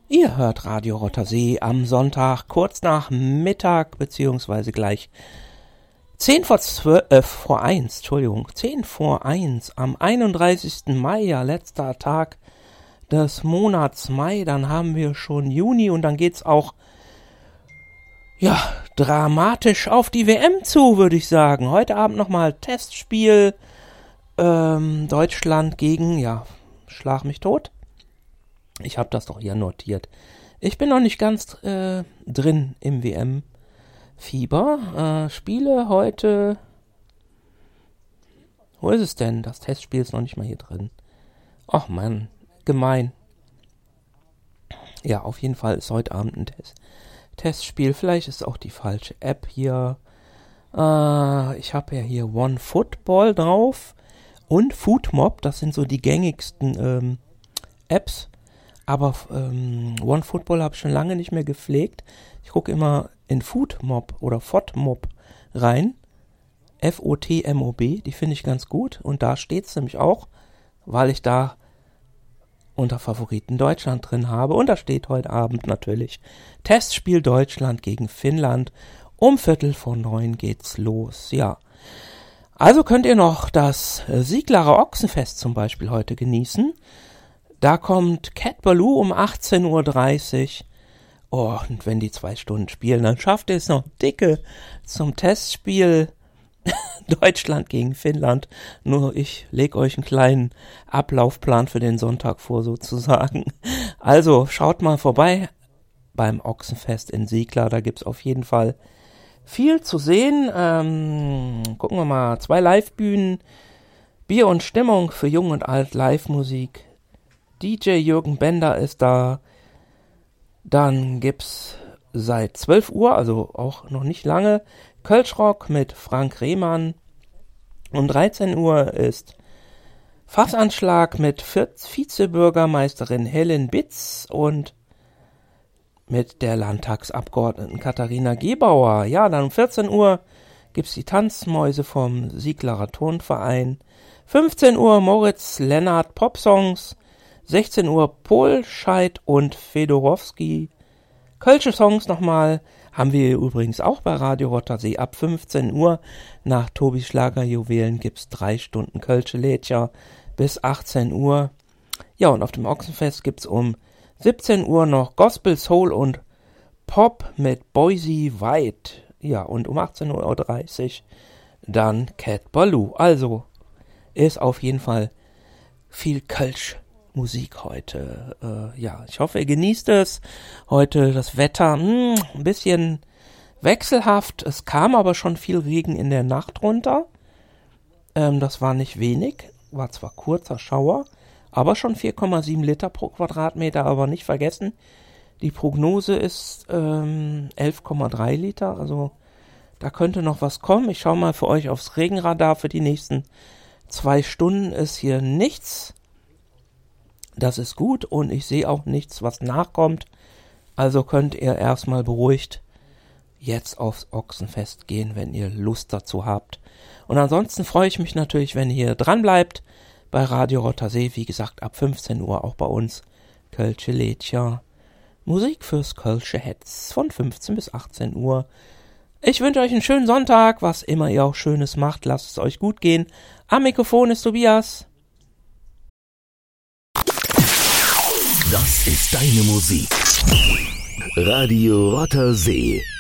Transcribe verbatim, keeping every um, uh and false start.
Ihr hört Radio Rottersee am Sonntag kurz nach Mittag, beziehungsweise gleich zehn vor zwölf, äh, vor eins, Entschuldigung, zehn vor eins am einunddreißigsten Mai, ja, letzter Tag des Monats Mai, dann haben wir schon Juni und dann geht's auch, ja, dramatisch auf die W M zu, würde ich sagen. Heute Abend nochmal Testspiel, ähm, Deutschland gegen, ja, schlag mich tot. Ich habe das doch hier notiert. Ich bin noch nicht ganz äh, drin im W M-Fieber. Äh, Spiele heute... Wo ist es denn? Das Testspiel ist noch nicht mal hier drin. Ach Mann, gemein. Ja, auf jeden Fall ist heute Abend ein Test Testspiel. Vielleicht ist auch die falsche App hier. Äh, ich habe ja hier OneFootball drauf und Foodmob. Das sind so die gängigsten ähm, Apps. Aber ähm, OneFootball habe ich schon lange nicht mehr gepflegt. Ich gucke immer in Foodmob oder FOTMob rein. F O T M O B, die finde ich ganz gut. Und da steht es nämlich auch, weil ich da unter Favoriten Deutschland drin habe. Und da steht heute Abend natürlich Testspiel Deutschland gegen Finnland. Um Viertel vor neun geht's los. Ja, also könnt ihr noch das Sieglarer Ochsenfest zum Beispiel heute genießen. Da kommt Cat Ballou um achtzehn Uhr dreißig. Oh, und wenn die zwei Stunden spielen, dann schafft ihr es noch dicke zum Testspiel Deutschland gegen Finnland. Nur ich lege euch einen kleinen Ablaufplan für den Sonntag vor, sozusagen. Also, schaut mal vorbei beim Ochsenfest in Sieglar. Da gibt's auf jeden Fall viel zu sehen. Ähm, gucken wir mal. Zwei Livebühnen. Bier und Stimmung für Jung und Alt. Live-Musik. D J Jürgen Bender ist da. Dann gibt's seit zwölf Uhr, also auch noch nicht lange, Kölschrock mit Frank Rehmann. Um dreizehn Uhr ist Fassanschlag mit Vizebürgermeisterin Helen Bitz und mit der Landtagsabgeordneten Katharina Gebauer. Ja, dann um vierzehn Uhr gibt's die Tanzmäuse vom Sieglarer Turnverein. fünfzehn Uhr Moritz Lennart Popsongs. sechzehn Uhr Polscheid und Fedorowski. Kölsche Songs nochmal haben wir übrigens auch bei Radio Rottersee. Ab fünfzehn Uhr nach Tobis Schlagerjuwelen gibt's drei Stunden Kölsche Lädcher bis achtzehn Uhr. Ja, und auf dem Ochsenfest gibt's um siebzehn Uhr noch Gospel, Soul und Pop mit Boise White. Ja, und um achtzehn Uhr dreißig dann Cat Ballou. Also ist auf jeden Fall viel Kölsch Musik heute. Äh, ja, ich hoffe, ihr genießt es. Heute das Wetter mh, ein bisschen wechselhaft. Es kam aber schon viel Regen in der Nacht runter. Ähm, das war nicht wenig. War zwar kurzer Schauer, aber schon vier Komma sieben Liter pro Quadratmeter. Aber nicht vergessen, die Prognose ist ähm, elf Komma drei Liter. Also da könnte noch was kommen. Ich schaue mal für euch aufs Regenradar. Für die nächsten zwei Stunden ist hier nichts. Das ist gut und ich sehe auch nichts, was nachkommt. Also könnt ihr erstmal beruhigt jetzt aufs Ochsenfest gehen, wenn ihr Lust dazu habt. Und ansonsten freue ich mich natürlich, wenn ihr dran bleibt bei Radio Rottersee. Wie gesagt, ab fünfzehn Uhr auch bei uns Kölsche Lädcher. Musik fürs Kölsche Hetz von fünfzehn bis achtzehn Uhr. Ich wünsche euch einen schönen Sonntag, was immer ihr auch Schönes macht. Lasst es euch gut gehen. Am Mikrofon ist Tobias. Das ist deine Musik. Radio Rottersee.